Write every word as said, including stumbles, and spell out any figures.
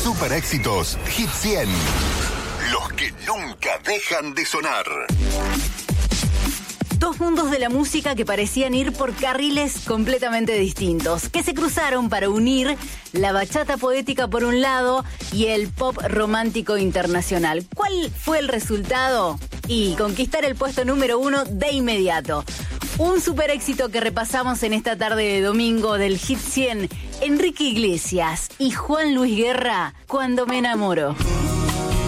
Super Éxitos Hit cien. Los que nunca dejan de sonar. Dos mundos de la música que parecían ir por carriles completamente distintos, que se cruzaron para unir la bachata poética por un lado y el pop romántico internacional. ¿Cuál fue el resultado? Y conquistar el puesto número uno de inmediato. Un super éxito que repasamos en esta tarde de domingo del Hit cien. Enrique Iglesias y Juan Luis Guerra, Cuando me enamoro.